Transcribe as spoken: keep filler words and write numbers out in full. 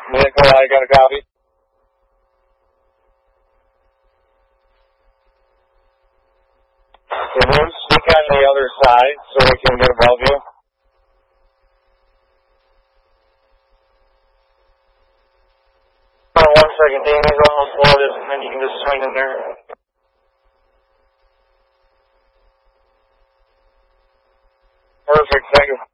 Nikolai, got a copy? Okay, we'll stick on the other side so we can get above you. Hold on one second, Danny's almost loaded, and then you can just swing in there. Perfect, thank you.